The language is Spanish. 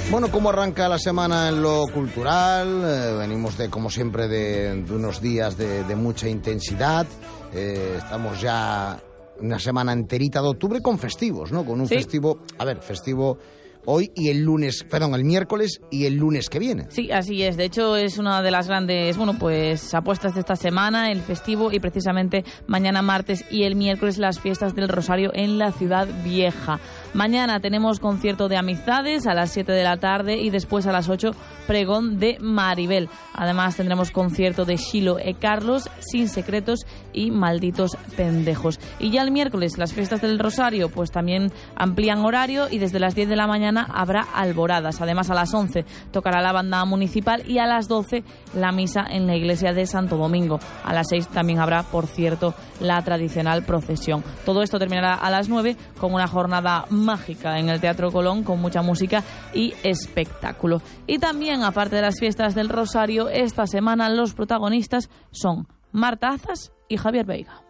Bueno, ¿cómo arranca la semana en lo cultural? Venimos como siempre, de unos días de mucha intensidad. Estamos ya una semana enterita de octubre con festivos, ¿no? Con un festivo hoy y el miércoles y el lunes que viene. Sí, así es. De hecho, es una de las grandes, apuestas de esta semana, el festivo, y precisamente mañana martes y el miércoles las fiestas del Rosario en la Ciudad Vieja. Mañana tenemos concierto de Amizades a las 7 de la tarde y después a las 8 pregón de Maribel. Además tendremos concierto de Xilo e Carlos, Sin Secretos y Malditos Pendejos. Y ya el miércoles las fiestas del Rosario pues también amplían horario y desde las 10 de la mañana habrá alboradas. Además a las 11 tocará la banda municipal y a las 12 la misa en la iglesia de Santo Domingo. A las 6 también habrá, por cierto, la tradicional procesión. Todo esto terminará a las 9 con una jornada mágica en el Teatro Colón con mucha música y espectáculo. Y también, aparte de las fiestas del Rosario, esta semana los protagonistas son Marta Azas y Javier Veiga.